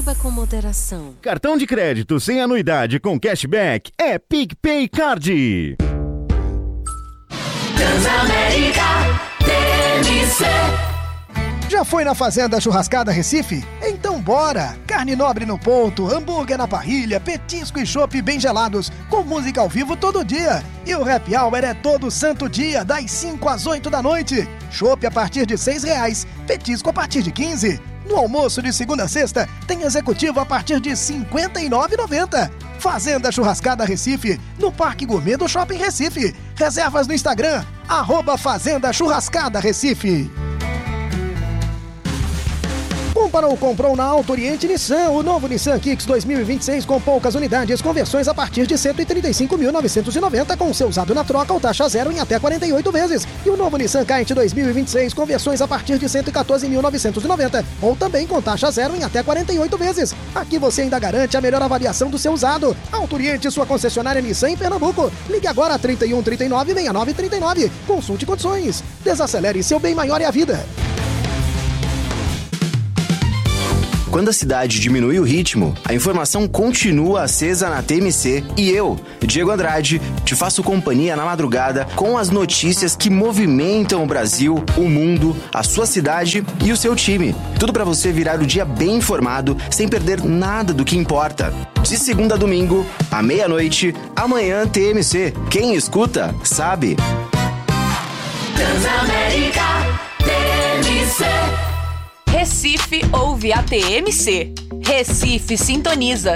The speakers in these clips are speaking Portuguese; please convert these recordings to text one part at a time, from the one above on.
Beba com moderação. Cartão de crédito sem anuidade com cashback é PicPay Card. Transamérica TMC. Já foi na Fazenda Churrascada Recife? Então bora! Carne nobre no ponto, hambúrguer na parrilha, petisco e chopp bem gelados, com música ao vivo todo dia. E o happy hour é todo santo dia, das 5 às 8 da noite. Chopp a partir de R$6, petisco a partir de 15. No almoço de segunda a sexta, tem executivo a partir de R$ 59,90. Fazenda Churrascada Recife, no Parque Gourmet do Shopping Recife. Reservas no Instagram, @Fazenda Churrascada Recife. Comprou na Auto Oriente Nissan, o novo Nissan Kicks 2026 com poucas unidades, conversões a partir de R$ 135.990 com seu usado na troca ou taxa zero em até 48 vezes. E o novo Nissan Kite 2026, conversões a partir de R$ 114.990 ou também com taxa zero em até 48 vezes. Aqui você ainda garante a melhor avaliação do seu usado. Auto Oriente, sua concessionária Nissan em Pernambuco. Ligue agora a 31 39 69 39. Consulte condições. Desacelere, seu bem maior é a vida. Quando a cidade diminui o ritmo, a informação continua acesa na TMC e eu, Diego Andrade, te faço companhia na madrugada com as notícias que movimentam o Brasil, o mundo, a sua cidade e o seu time. Tudo para você virar o dia bem informado, sem perder nada do que importa. De segunda a domingo, à meia-noite, amanhã TMC. Quem escuta, sabe. Transamérica TMC. Recife ouve a TMC. Recife sintoniza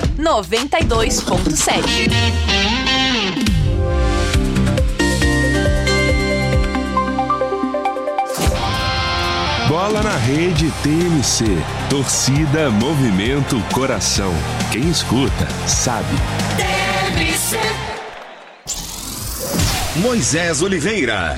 92.7. Bola na rede TMC. Torcida, movimento, coração. Quem escuta, sabe. TMC. Moisés Oliveira.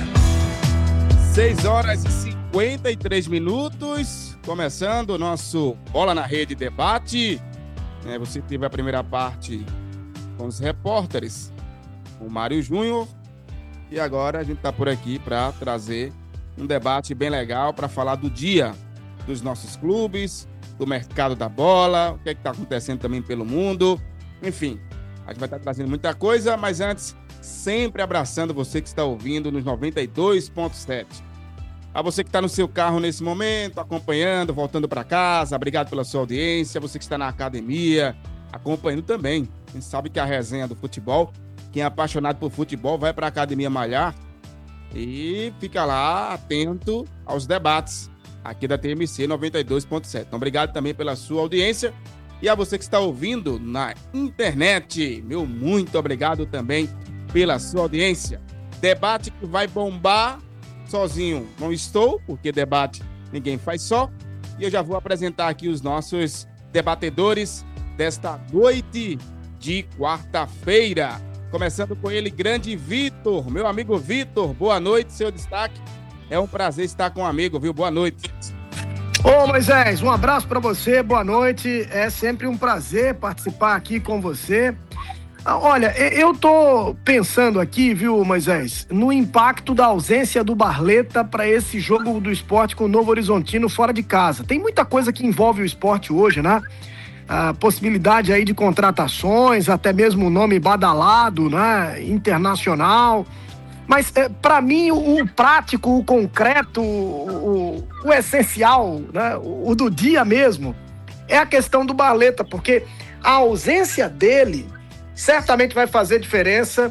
6h53. Começando o nosso Bola na Rede debate. Você teve a primeira parte com os repórteres, o Mário Júnior, e agora a gente está por aqui para trazer um debate bem legal para falar do dia dos nossos clubes, do mercado da bola, o que é que está acontecendo também pelo mundo. Enfim, a gente vai estar trazendo muita coisa, mas antes, sempre abraçando você que está ouvindo nos 92.7. A você que está no seu carro nesse momento, acompanhando, voltando para casa, obrigado pela sua audiência. Você que está na academia, acompanhando também. A gente sabe que a resenha do futebol, quem é apaixonado por futebol, vai para a academia malhar e fica lá atento aos debates aqui da TMC 92.7. Então, obrigado também pela sua audiência. E a você que está ouvindo na internet, meu muito obrigado também pela sua audiência. Debate que vai bombar. Sozinho não estou, porque debate ninguém faz só. E eu já vou apresentar aqui os nossos debatedores desta noite de quarta-feira. Começando com ele, grande Vitor. Meu amigo Vitor, boa noite, seu destaque. É um prazer estar com um amigo, viu? Boa noite. Ô Moisés, um abraço para você, boa noite. É sempre um prazer participar aqui com você. Olha, eu tô pensando aqui, viu, Moisés, no impacto da ausência do Barleta para esse jogo do Sport com o Novo Horizontino fora de casa. Tem muita coisa que envolve o esporte hoje, né? A possibilidade aí de contratações, até mesmo o nome badalado, né? Internacional. Mas, para mim, o prático, o concreto, o essencial, né? O do dia mesmo, é a questão do Barleta, porque a ausência dele certamente vai fazer diferença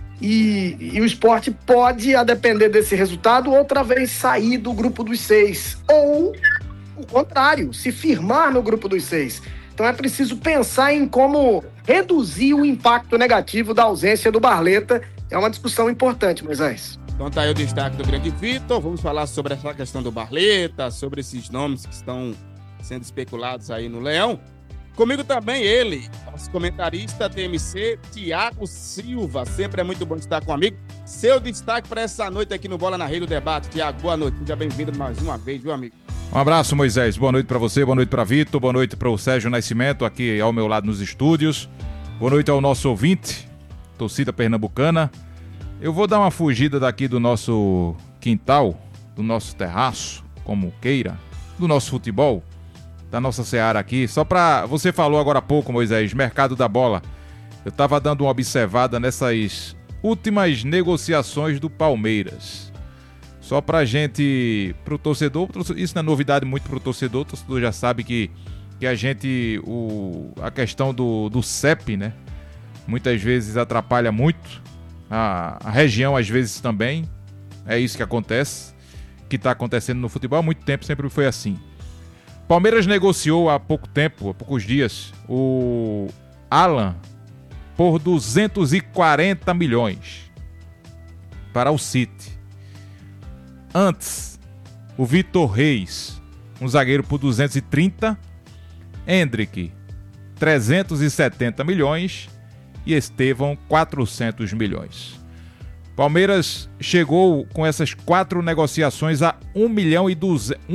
e o esporte pode, a depender desse resultado, outra vez sair do grupo dos 6. Ou, o contrário, se firmar no grupo dos 6. Então é preciso pensar em como reduzir o impacto negativo da ausência do Barleta. É uma discussão importante, Moisés. Então tá aí o destaque do grande Vitor. Vamos falar sobre essa questão do Barleta, sobre esses nomes que estão sendo especulados aí no Leão. Comigo também ele, nosso comentarista TMC, Thiago Silva. Sempre é muito bom estar com um amigo. Seu destaque para essa noite aqui no Bola na Rede do Debate. Thiago, boa noite. Seja bem-vindo mais uma vez, viu, amigo? Um abraço, Moisés. Boa noite para você, boa noite para Vitor, boa noite para o Sérgio Nascimento, aqui ao meu lado nos estúdios. Boa noite ao nosso ouvinte, torcida pernambucana. Eu vou dar uma fugida daqui do nosso quintal, do nosso terraço, como queira, do nosso futebol, da nossa Seara aqui. Só para você falou agora há pouco, Moisés, mercado da bola. Eu estava dando uma observada nessas últimas negociações do Palmeiras. Só pra gente, pro torcedor, isso não é novidade muito pro torcedor, o torcedor já sabe que a gente, a questão do CEP, né, muitas vezes atrapalha muito, a região às vezes também, é isso que acontece, que tá acontecendo no futebol há muito tempo, sempre foi assim. Palmeiras negociou há pouco tempo, há poucos dias, o Alan por 240 milhões para o City. Antes, o Vitor Reis, um zagueiro por 230, Hendrick, 370 milhões e Estevão, 400 milhões. Palmeiras chegou com essas 4 negociações a 1 bilhão e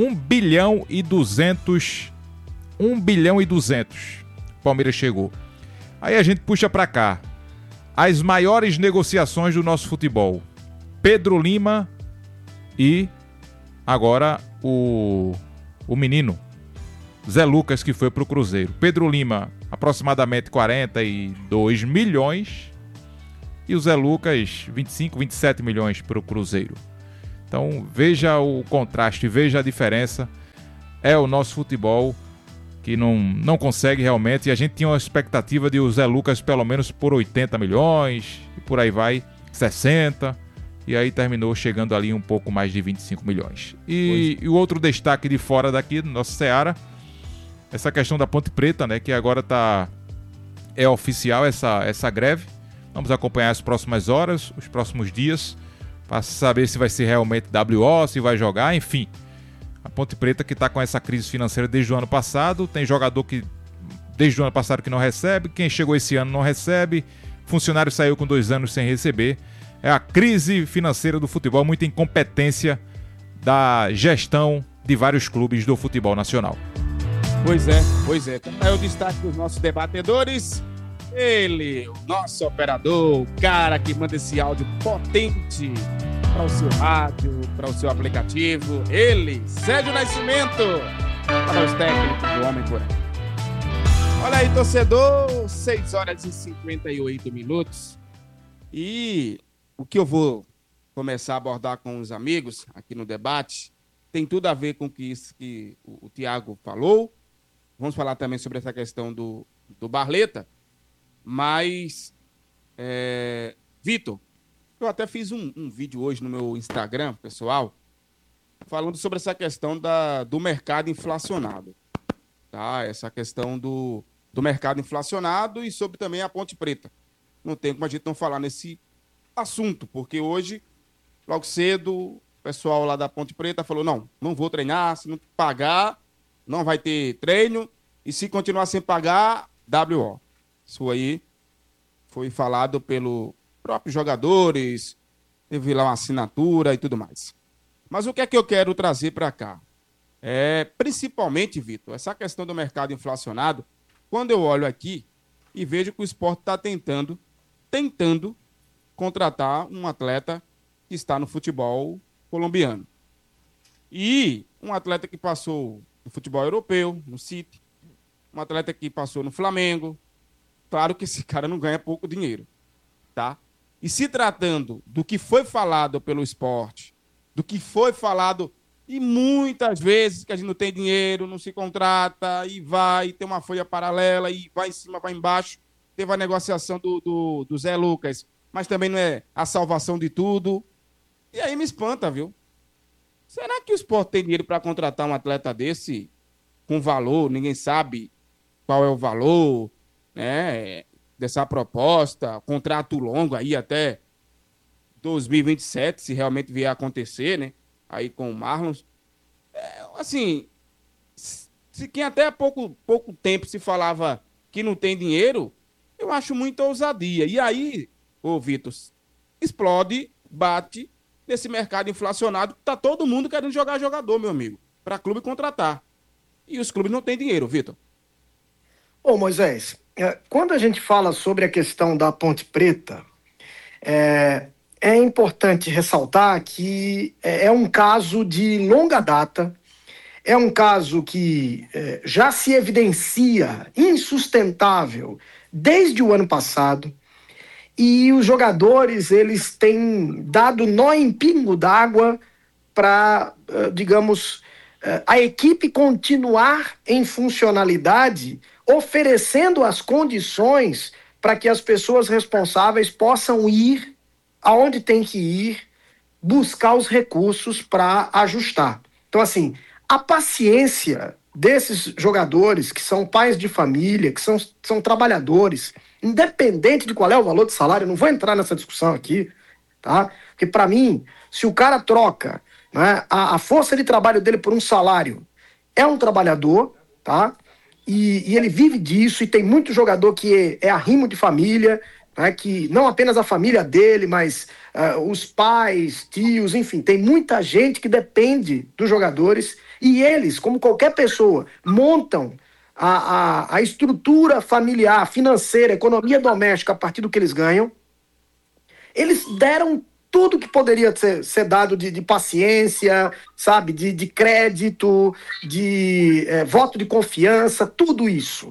200. Palmeiras chegou. Aí a gente puxa pra cá. As maiores negociações do nosso futebol. Pedro Lima e agora o menino Zé Lucas, que foi pro Cruzeiro. Pedro Lima, aproximadamente 42 milhões. E o Zé Lucas, 25, 27 milhões pro Cruzeiro. Então veja o contraste, veja a diferença. É o nosso futebol que não consegue realmente. E a gente tinha uma expectativa de o Zé Lucas pelo menos por 80 milhões. E por aí vai, 60. E aí terminou chegando ali um pouco mais de 25 milhões. E o outro destaque de fora daqui, do nosso Ceará, essa questão da Ponte Preta, né? Que agora é oficial essa greve. Vamos acompanhar as próximas horas, os próximos dias, para saber se vai ser realmente WO, se vai jogar, enfim. A Ponte Preta que está com essa crise financeira desde o ano passado, tem jogador que desde o ano passado que não recebe, quem chegou esse ano não recebe, funcionário saiu com 2 anos sem receber. É a crise financeira do futebol, muita incompetência da gestão de vários clubes do futebol nacional. Pois é. Então é o destaque dos nossos debatedores. Ele, o nosso operador, o cara que manda esse áudio potente para o seu rádio, para o seu aplicativo. Ele, Sérgio Nascimento, para os técnicos do Homem por Aí. Olha aí, torcedor, 6 horas e 58 minutos. E o que eu vou começar a abordar com os amigos aqui no debate tem tudo a ver com isso que o Thiago falou. Vamos falar também sobre essa questão do Barleta. Mas, Vitor, eu até fiz um vídeo hoje no meu Instagram, pessoal, falando sobre essa questão do mercado inflacionado. Tá? Essa questão do mercado inflacionado e sobre também a Ponte Preta. Não tem como a gente não falar nesse assunto, porque hoje, logo cedo, o pessoal lá da Ponte Preta falou, não vou treinar, se não pagar, não vai ter treino, e se continuar sem pagar, WO. Isso aí foi falado pelos próprios jogadores, teve lá uma assinatura e tudo mais. Mas o que é que eu quero trazer para cá? Principalmente, Vitor, essa questão do mercado inflacionado, quando eu olho aqui e vejo que o Sport está tentando contratar um atleta que está no futebol colombiano. E um atleta que passou no futebol europeu, no City, um atleta que passou no Flamengo. Claro que esse cara não ganha pouco dinheiro, tá? E se tratando do que foi falado pelo Sport, do que foi falado, e muitas vezes que a gente não tem dinheiro, não se contrata, e vai, tem uma folha paralela, e vai em cima, vai embaixo. Teve a negociação do Zé Lucas, mas também não é a salvação de tudo. E aí me espanta, viu? Será que o Sport tem dinheiro para contratar um atleta desse com valor? Ninguém sabe qual é o valor, né, dessa proposta, contrato longo aí até 2027, se realmente vier a acontecer, né? Aí com o Marlons. Assim, se quem até há pouco tempo se falava que não tem dinheiro, eu acho muita ousadia. E aí, Vitor, explode, bate nesse mercado inflacionado, tá todo mundo querendo jogar jogador, meu amigo, para clube contratar. E os clubes não têm dinheiro, Vitor. Ô, Moisés, quando a gente fala sobre a questão da Ponte Preta, é importante ressaltar que é um caso de longa data, é um caso que já se evidencia insustentável desde o ano passado, e os jogadores, eles têm dado nó em pingo d'água para, digamos, a equipe continuar em funcionalidade, oferecendo as condições para que as pessoas responsáveis possam ir aonde tem que ir, buscar os recursos para ajustar. Então, assim, a paciência desses jogadores que são pais de família, que são trabalhadores, independente de qual é o valor de salário, eu não vou entrar nessa discussão aqui, tá? Porque, para mim, se o cara troca, né, a força de trabalho dele por um salário, é um trabalhador, tá? E ele vive disso, e tem muito jogador que é arrimo de família, né, que não apenas a família dele, mas os pais, tios, enfim, tem muita gente que depende dos jogadores, e eles, como qualquer pessoa, montam a estrutura familiar, financeira, economia doméstica a partir do que eles ganham. Eles deram tudo que poderia ser dado de paciência, sabe, de crédito, de voto de confiança, tudo isso.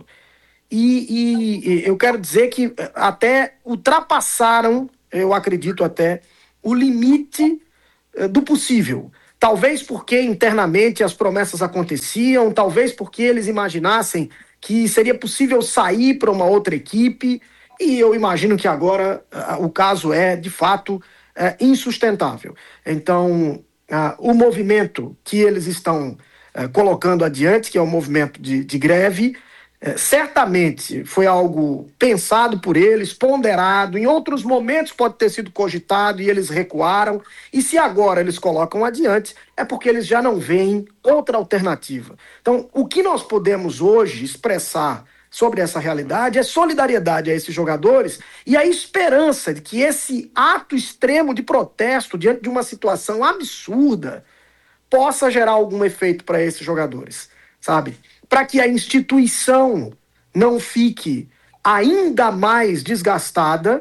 E eu quero dizer que até ultrapassaram, eu acredito até, o limite do possível. Talvez porque internamente as promessas aconteciam, talvez porque eles imaginassem que seria possível sair para uma outra equipe, e eu imagino que agora o caso é, de fato, insustentável. Então, o movimento que eles estão colocando adiante, que é o movimento de greve, certamente foi algo pensado por eles, ponderado, em outros momentos pode ter sido cogitado e eles recuaram, e se agora eles colocam adiante, é porque eles já não veem outra alternativa. Então, o que nós podemos hoje expressar sobre essa realidade é solidariedade a esses jogadores e a esperança de que esse ato extremo de protesto diante de uma situação absurda possa gerar algum efeito para esses jogadores, sabe? Para que a instituição não fique ainda mais desgastada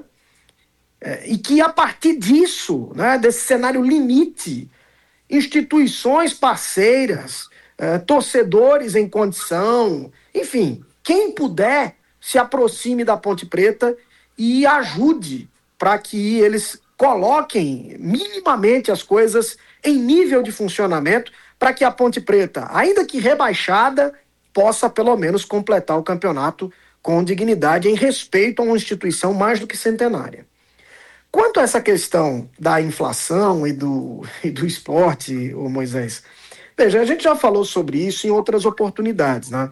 e que, a partir disso, né, desse cenário limite, instituições parceiras, torcedores em condição, enfim, quem puder se aproxime da Ponte Preta e ajude para que eles coloquem minimamente as coisas em nível de funcionamento, para que a Ponte Preta, ainda que rebaixada, possa pelo menos completar o campeonato com dignidade, em respeito a uma instituição mais do que centenária. Quanto a essa questão da inflação e do esporte, ô Moisés, veja, a gente já falou sobre isso em outras oportunidades, né?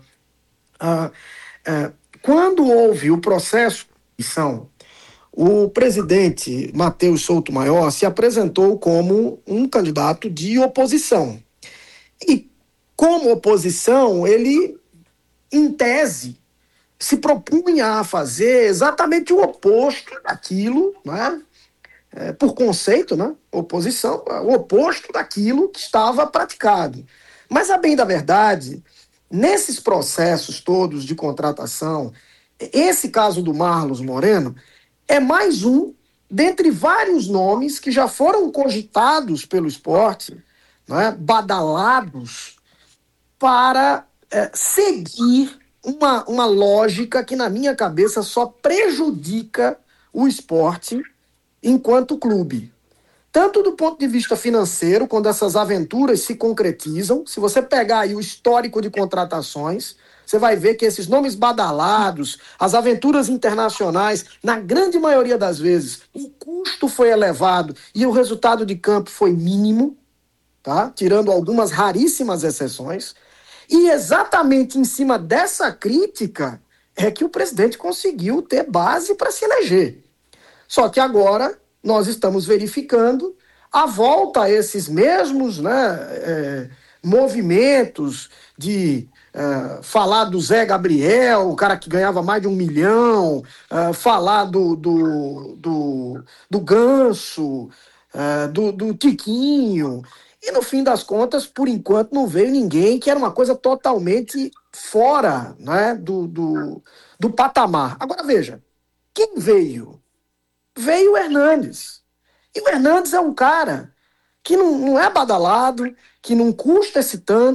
Quando houve o processo de eleição, o presidente Matheus Souto Maior se apresentou como um candidato de oposição. E, como oposição, ele, em tese, se propunha a fazer exatamente o oposto daquilo, né? Por conceito, né? Oposição, o oposto daquilo que estava praticado. Mas, a bem da verdade, nesses processos todos de contratação, esse caso do Marlos Moreno é mais um dentre vários nomes que já foram cogitados pelo esporte, né? Badalados, para seguir uma lógica que, na minha cabeça, só prejudica o esporte enquanto clube. Tanto do ponto de vista financeiro, quando essas aventuras se concretizam, se você pegar aí o histórico de contratações, você vai ver que esses nomes badalados, as aventuras internacionais, na grande maioria das vezes, o custo foi elevado e o resultado de campo foi mínimo, tá? Tirando algumas raríssimas exceções. E exatamente em cima dessa crítica é que o presidente conseguiu ter base para se eleger. Só que agora nós estamos verificando a volta a esses mesmos, né, movimentos de falar do Zé Gabriel, o cara que ganhava mais de 1 milhão, falar do Ganso, do Tiquinho. E, no fim das contas, por enquanto, não veio ninguém, que era uma coisa totalmente fora, né, do patamar. Agora, veja, quem veio? Veio o Hernandes. E o Hernandes é um cara que não é badalado, que não custa esse tanto,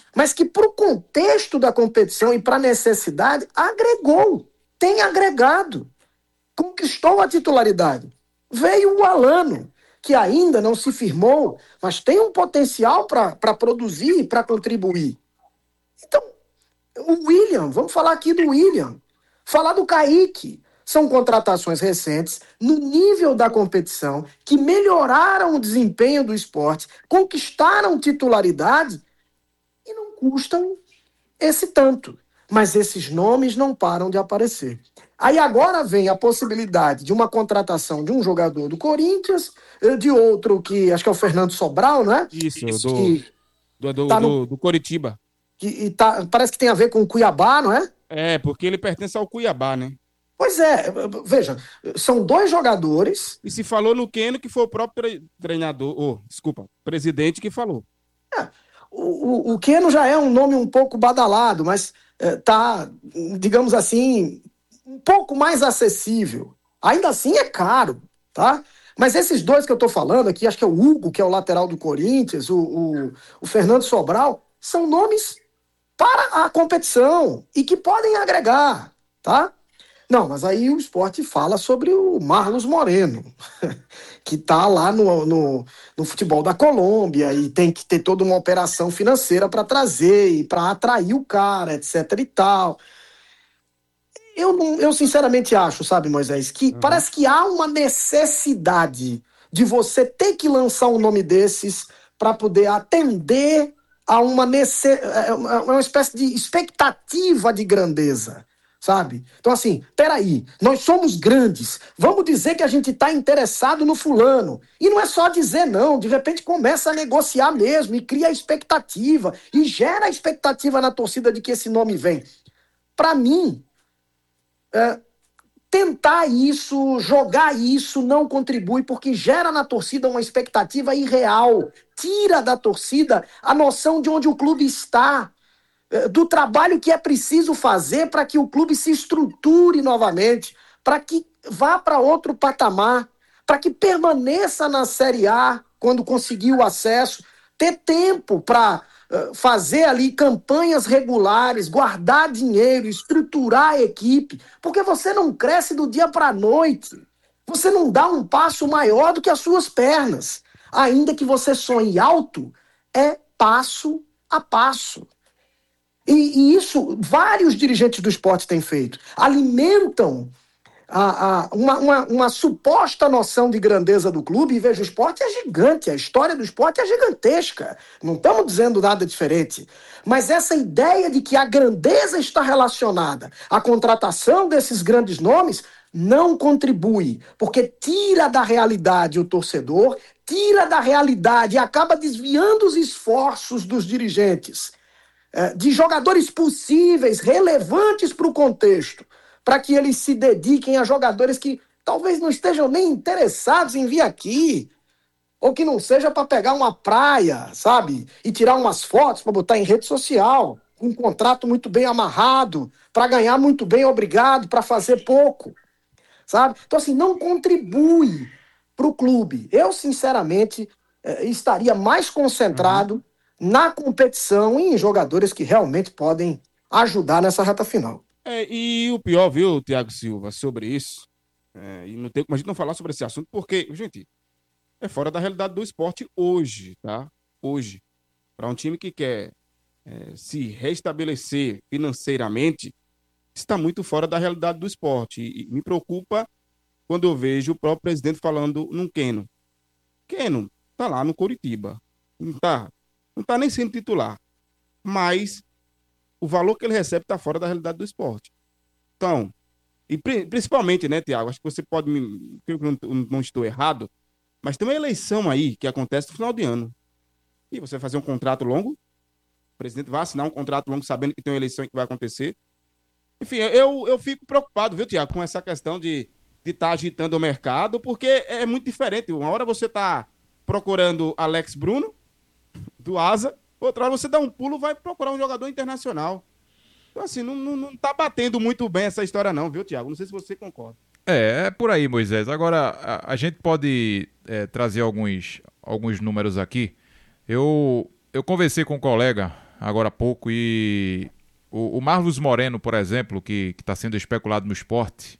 mas que para o contexto da competição e para a necessidade, agregou, tem agregado, conquistou a titularidade. Veio o Alano, que ainda não se firmou, mas tem um potencial para produzir, para contribuir. Então, o William, vamos falar aqui do William, falar do Kaique. São contratações recentes, no nível da competição, que melhoraram o desempenho do esporte, conquistaram titularidade e não custam esse tanto. Mas esses nomes não param de aparecer. Aí agora vem a possibilidade de uma contratação de um jogador do Corinthians, de outro que acho que é o Fernando Sobral, não é? Isso, do Coritiba. Parece que tem a ver com o Cuiabá, não é? É, porque ele pertence ao Cuiabá, né? Pois é, veja, são dois jogadores. E se falou no Keno, que foi o próprio presidente que falou. O Keno já é um nome um pouco badalado, mas tá, digamos assim, um pouco mais acessível. Ainda assim é caro, tá? Mas esses dois que eu tô falando aqui, acho que é o Hugo, que é o lateral do Corinthians, o Fernando Sobral, são nomes para a competição e que podem agregar, tá? Não, mas aí o esporte fala sobre o Marlos Moreno, que está lá no futebol da Colômbia e tem que ter toda uma operação financeira para trazer e para atrair o cara, etc e tal. Eu sinceramente acho, sabe, Moisés, que parece que há uma necessidade de você ter que lançar um nome desses para poder atender a uma espécie de expectativa de grandeza. Sabe? Então assim, peraí, nós somos grandes, vamos dizer que a gente está interessado no fulano, e não é só dizer não, de repente começa a negociar mesmo, e cria a expectativa, e gera a expectativa na torcida de que esse nome vem. Para mim, tentar isso, jogar isso, não contribui, porque gera na torcida uma expectativa irreal, tira da torcida a noção de onde o clube está, do trabalho que é preciso fazer para que o clube se estruture novamente, para que vá para outro patamar, para que permaneça na Série A quando conseguir o acesso, ter tempo para fazer ali campanhas regulares, guardar dinheiro, estruturar a equipe, porque você não cresce do dia para a noite, você não dá um passo maior do que as suas pernas, ainda que você sonhe alto, é passo a passo. E isso vários dirigentes do esporte têm feito. Alimentam uma suposta noção de grandeza do clube. E veja, o esporte é gigante, a história do esporte é gigantesca. Não estamos dizendo nada diferente. Mas essa ideia de que a grandeza está relacionada à contratação desses grandes nomes não contribui, porque tira da realidade o torcedor, tira da realidade e acaba desviando os esforços dos dirigentes, de jogadores possíveis, relevantes para o contexto, para que eles se dediquem a jogadores que talvez não estejam nem interessados em vir aqui, ou que não seja para pegar uma praia, sabe, e tirar umas fotos para botar em rede social, com um contrato muito bem amarrado, para ganhar muito bem, obrigado, para fazer pouco, sabe? Então assim, não contribui para o clube. Eu, sinceramente, estaria mais concentrado na competição e em jogadores que realmente podem ajudar nessa reta final. E o pior, viu, Thiago Silva, sobre isso, e não tem como a gente não falar sobre esse assunto, porque, gente, é fora da realidade do esporte hoje, tá? Hoje. Para um time que quer se restabelecer financeiramente, está muito fora da realidade do esporte. E me preocupa quando eu vejo o próprio presidente falando num Keno. Keno tá lá no Coritiba. Não tá nem sendo titular. Mas o valor que ele recebe está fora da realidade do esporte. Então, e principalmente, né, Thiago, acho que você pode eu não estou errado, mas tem uma eleição aí que acontece no final de ano. E você vai fazer um contrato longo, o presidente vai assinar um contrato longo sabendo que tem uma eleição que vai acontecer. Enfim, eu fico preocupado, viu, Thiago, com essa questão de estar agitando o mercado, porque é muito diferente. Uma hora você está procurando Alex Bruno, do Asa, outra hora você dá um pulo e vai procurar um jogador internacional. Então, assim, não tá batendo muito bem essa história não, viu, Thiago? Não sei se você concorda. É por aí, Moisés. Agora, a gente pode trazer alguns números aqui. Eu conversei com um colega agora há pouco, e o Marlos Moreno, por exemplo, que está sendo especulado no esporte,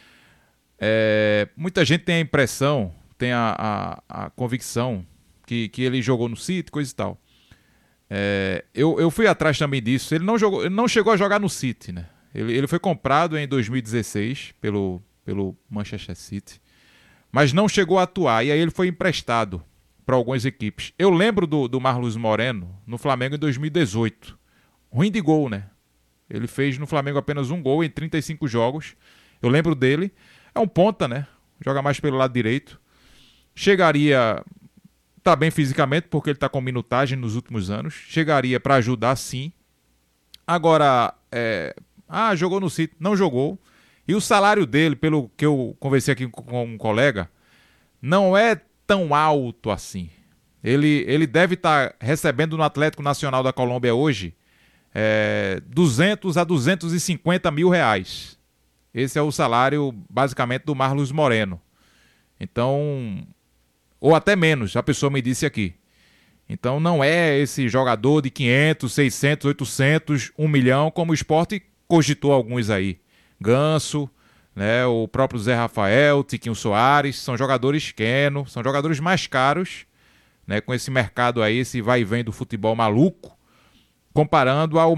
muita gente tem a impressão, tem a convicção que ele jogou no City, coisa e tal. Eu fui atrás também disso. Ele não chegou a jogar no City, né? Ele foi comprado em 2016 pelo Manchester City, mas não chegou a atuar, e aí ele foi emprestado para algumas equipes. Eu lembro do Marlos Moreno no Flamengo em 2018. Ruim de gol, né? Ele fez no Flamengo apenas um gol em 35 jogos. Eu lembro dele. É um ponta, né? Joga mais pelo lado direito. Chegaria... Tá bem fisicamente, porque ele tá com minutagem nos últimos anos. Chegaria para ajudar, sim. Agora, jogou no City. Não jogou. E o salário dele, pelo que eu conversei aqui com um colega, não é tão alto assim. Ele deve estar recebendo no Atlético Nacional da Colômbia hoje 200 a 250 mil reais. Esse é o salário, basicamente, do Marlos Moreno. Então, ou até menos, a pessoa me disse aqui. Então não é esse jogador de 500, 600, 800, 1 milhão, como o Sport cogitou alguns aí. Ganso, né, o próprio Zé Rafael, Tiquinho Soares, são jogadores pequenos, são jogadores mais caros, né, com esse mercado aí, esse vai e vem do futebol maluco, comparando ao